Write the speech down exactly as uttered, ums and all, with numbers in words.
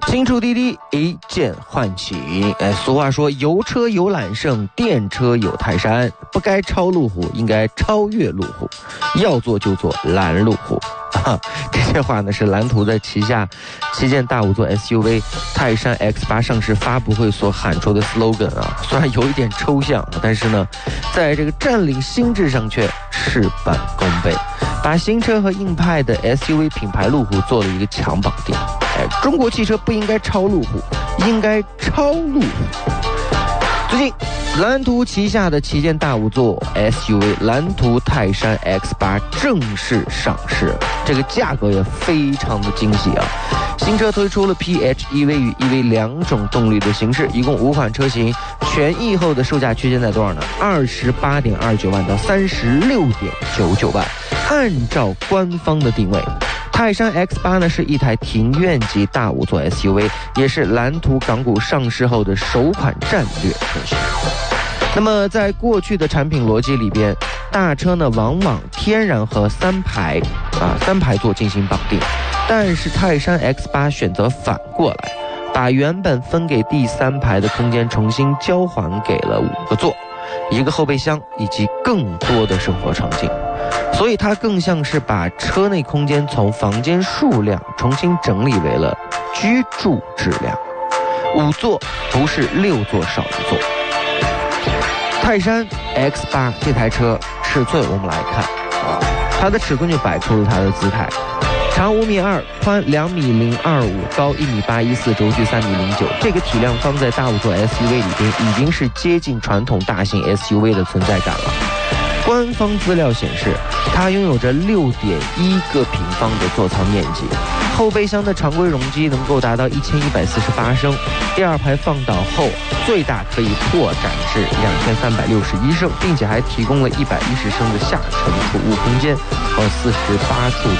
新出滴滴一键唤醒。哎，俗话说油车有揽胜，电车有泰山，不该超路虎，应该超越路虎，要做就做蓝路虎。啊，这些话呢是蓝图在旗下旗舰大五座 S U V 泰山 X 八 上市发布会所喊出的 slogan 啊，虽然有一点抽象，但是呢，在这个占领心智上却事半功倍，把新车和硬派的 S U V 品牌路虎做了一个强绑定。哎，中国汽车不应该超路虎，应该超路虎。最近，蓝图旗下的旗舰大五座 S U V 蓝图泰山 X 八 正式上市，这个价格也非常的惊喜啊！新车推出了 P H E V 与 E V 两种动力的形式，一共五款车型，全疫后的售价区间在多少呢？二十八点二九万到三十六点九九万。按照官方的定位，泰山 X 八 呢是一台庭院级大五座 S U V， 也是蓝图港股上市后的首款战略车型。那么在过去的产品逻辑里边，大车呢往往天然和三排啊三排座进行绑定，但是泰山 X 八 选择反过来，把原本分给第三排的空间重新交还给了五个座，一个后备箱以及更多的生活场景。所以它更像是把车内空间从房间数量重新整理为了居住质量，五座不是六座少一座。泰山 X 八 这台车尺寸我们来看啊，它的尺寸就摆出了它的姿态，长五米二，宽两米零二五，高一米八一四，轴距三米零九。这个体量放在大五座 S U V 里边，已经是接近传统大型 S U V 的存在感了。官方资料显示，它拥有着六点一个平方的座舱面积，后备箱的常规容积能够达到一千一百四十八升，第二排放倒后最大可以扩展至两千三百六十一升，并且还提供了一百一十升的下沉储物空间和四十八处